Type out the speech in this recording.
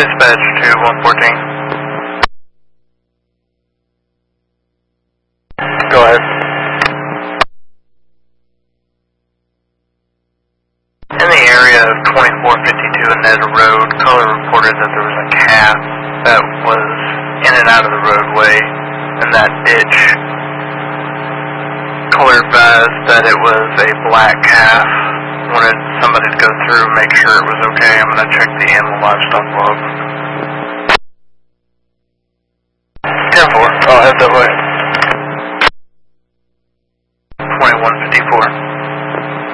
Dispatch to 114. Go ahead. In the area of 2452 Aneta Road, caller reported that there was a calf that was in and out of the roadway in that ditch. Caller advised that it was a black calf. Wanted somebody to go through and make sure it was okay. I'm going to check the animal livestock log.